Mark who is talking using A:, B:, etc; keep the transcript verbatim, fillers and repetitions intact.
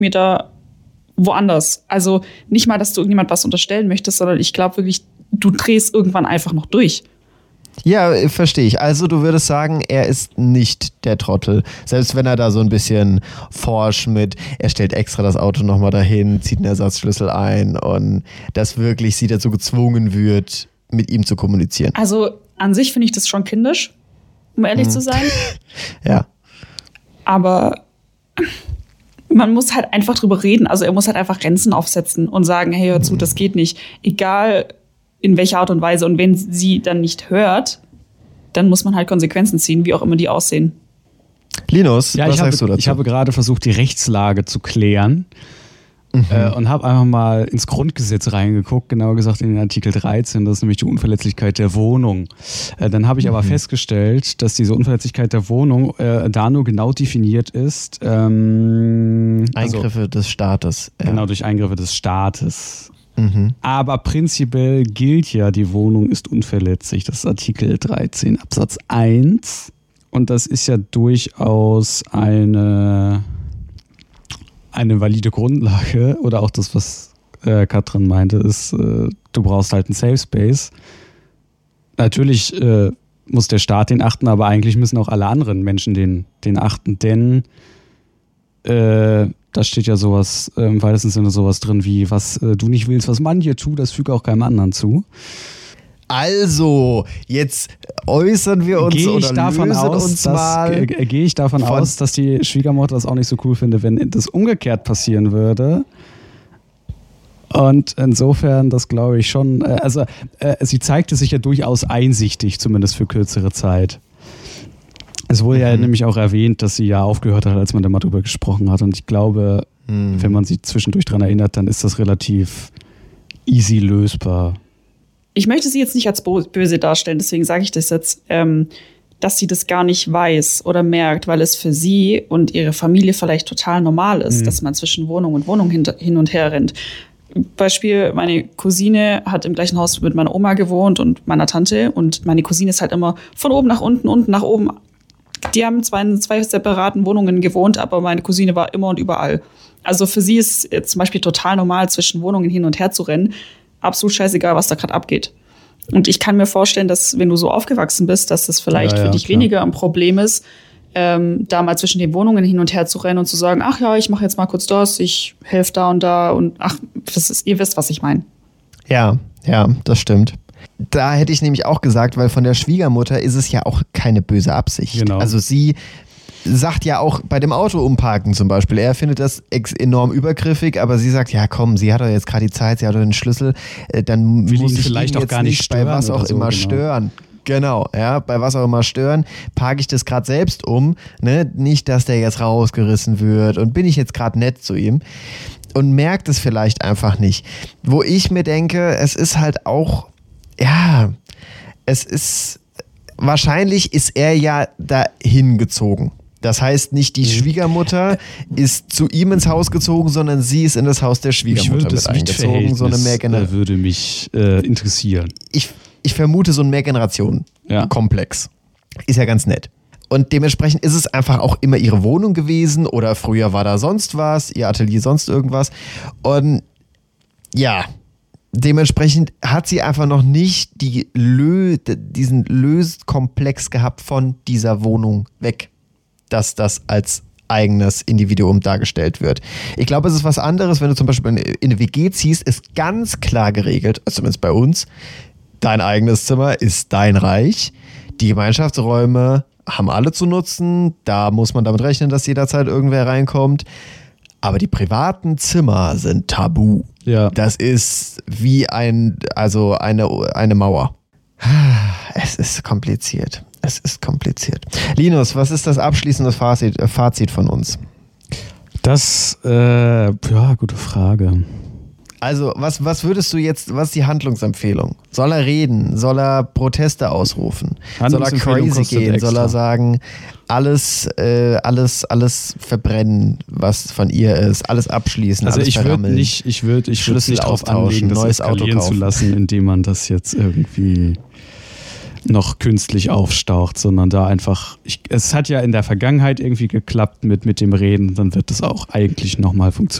A: Meter woanders. Also nicht mal, dass du irgendjemand was unterstellen möchtest, sondern ich glaube wirklich, du drehst irgendwann einfach noch durch.
B: Ja, verstehe ich. Also du würdest sagen, er ist nicht der Trottel. Selbst wenn er da so ein bisschen forsch mit, er stellt extra das Auto nochmal dahin, zieht einen Ersatzschlüssel ein und dass wirklich sie dazu gezwungen wird, mit ihm zu kommunizieren.
A: Also an sich finde ich das schon kindisch, um ehrlich hm. zu sein.
B: Ja.
A: Aber man muss halt einfach drüber reden. Also er muss halt einfach Grenzen aufsetzen und sagen, hey, hör zu, das geht nicht. Egal in welcher Art und Weise. Und wenn sie dann nicht hört, dann muss man halt Konsequenzen ziehen, wie auch immer die aussehen.
B: Linus,
C: ja,
B: was
C: ich
B: sagst
C: habe,
B: du dazu?
C: Ich habe gerade versucht, die Rechtslage zu klären. Mhm. Äh, und habe einfach mal ins Grundgesetz reingeguckt, genauer gesagt in den Artikel dreizehn, das ist nämlich die Unverletzlichkeit der Wohnung. Äh, dann habe ich mhm. aber festgestellt, dass diese Unverletzlichkeit der Wohnung äh, da nur genau definiert ist. Ähm,
B: Eingriffe also, des Staates.
C: Ja. Genau, durch Eingriffe des Staates. Mhm. Aber prinzipiell gilt ja, die Wohnung ist unverletzlich. Das ist Artikel dreizehn Absatz eins. Und das ist ja durchaus eine... eine valide Grundlage oder auch das, was äh, Katrin meinte, ist, äh, du brauchst halt einen Safe Space. Natürlich äh, muss der Staat den achten, aber eigentlich müssen auch alle anderen Menschen den, den achten, denn äh, da steht ja sowas, äh, im weitesten Sinne sowas drin wie, was äh, du nicht willst, was man dir tut, das füge auch keinem anderen zu.
B: Also, jetzt äußern wir uns
C: geh ich
B: oder
C: davon
B: lösen
C: aus,
B: uns
C: dass,
B: mal.
C: Äh, gehe ich davon aus, dass die Schwiegermutter das auch nicht so cool findet, wenn das umgekehrt passieren würde. Und insofern, das glaube ich schon, äh, also äh, sie zeigte sich ja durchaus einsichtig, zumindest für kürzere Zeit. Es wurde mhm. ja nämlich auch erwähnt, dass sie ja aufgehört hat, als man da mal drüber gesprochen hat. Und ich glaube, mhm. wenn man sich zwischendurch dran erinnert, dann ist das relativ easy lösbar.
A: Ich möchte sie jetzt nicht als böse darstellen, deswegen sage ich das jetzt, ähm, dass sie das gar nicht weiß oder merkt, weil es für sie und ihre Familie vielleicht total normal ist, mhm. dass man zwischen Wohnung und Wohnung hin, hin und her rennt. Beispiel, meine Cousine hat im gleichen Haus mit meiner Oma gewohnt und meiner Tante und meine Cousine ist halt immer von oben nach unten, unten nach oben. Die haben zwar in zwei separaten Wohnungen gewohnt, aber meine Cousine war immer und überall. Also für sie ist es zum Beispiel total normal, zwischen Wohnungen hin und her zu rennen. Absolut scheißegal, was da gerade abgeht. Und ich kann mir vorstellen, dass wenn du so aufgewachsen bist, dass das vielleicht ja, ja, für dich klar. weniger ein Problem ist, ähm, da mal zwischen den Wohnungen hin und her zu rennen und zu sagen, ach ja, ich mache jetzt mal kurz das, ich helfe da und da und ach, das ist, ihr wisst, was ich meine.
B: Ja, ja, das stimmt. Da hätte ich nämlich auch gesagt, weil von der Schwiegermutter ist es ja auch keine böse Absicht.
C: Genau.
B: Also sie sagt ja auch bei dem Auto umparken zum Beispiel, er findet das ex- enorm übergriffig, aber sie sagt, ja komm, sie hat doch jetzt gerade die Zeit, sie hat doch den Schlüssel, äh, dann
C: Will
B: muss
C: ihn
B: ich
C: vielleicht
B: ihn
C: auch
B: jetzt
C: gar nicht
B: nicht
C: stören
B: bei was auch
C: oder so,
B: immer
C: genau.
B: stören. Genau, ja, bei was auch immer stören, parke ich das gerade selbst um, ne? Nicht, dass der jetzt rausgerissen wird und bin ich jetzt gerade nett zu ihm und merkt es vielleicht einfach nicht. Wo ich mir denke, es ist halt auch, ja, es ist, wahrscheinlich ist er ja dahin gezogen. Das heißt, nicht die Schwiegermutter ist zu ihm ins Haus gezogen, sondern sie ist in das Haus der Schwiegermutter mit eingezogen. So eine Mehrgener-
C: würde mich äh, interessieren.
B: Ich, ich vermute so ein Mehrgenerationen-Komplex.
C: Ja.
B: Ist ja ganz nett. Und dementsprechend ist es einfach auch immer ihre Wohnung gewesen oder früher war da sonst was, ihr Atelier sonst irgendwas. Und ja, dementsprechend hat sie einfach noch nicht die Lö- diesen Löskomplex gehabt von dieser Wohnung weg, dass das als eigenes Individuum dargestellt wird. Ich glaube, es ist was anderes, wenn du zum Beispiel in eine W G ziehst, ist ganz klar geregelt, also zumindest bei uns, dein eigenes Zimmer ist dein Reich. Die Gemeinschaftsräume haben alle zu nutzen, da muss man damit rechnen, dass jederzeit irgendwer reinkommt. Aber die privaten Zimmer sind tabu.
C: Ja.
B: Das ist wie ein, also eine, eine Mauer. Es ist kompliziert. Es ist kompliziert. Linus, was ist das abschließende Fazit, äh, Fazit von uns?
C: Das, äh, ja, gute Frage.
B: Also, was, was würdest du jetzt, was ist die Handlungsempfehlung? Soll er reden? Soll er Proteste ausrufen? Soll er crazy gehen?
C: Extra.
B: Soll er sagen, alles, äh, alles, alles verbrennen, was von ihr ist, alles abschließen,
C: also
B: alles
C: ich würde
B: verrammeln?
C: nicht, ich würde, ich würde
B: Schlüssel
C: nicht drauf
B: austauschen,
C: anlegen, das
B: neues Auto
C: eskalieren zu
B: kaufen.
C: lassen, indem man das jetzt irgendwie noch künstlich aufstaucht, sondern da einfach, ich, es hat ja in der Vergangenheit irgendwie geklappt mit, mit dem Reden, dann wird das auch eigentlich nochmal funktionieren.